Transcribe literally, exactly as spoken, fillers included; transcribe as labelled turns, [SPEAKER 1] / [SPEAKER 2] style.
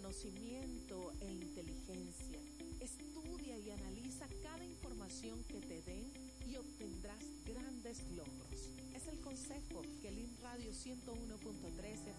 [SPEAKER 1] conocimiento e inteligencia. Estudia y analiza cada información que te den y obtendrás grandes logros. Es el consejo que Link Radio ciento uno punto tres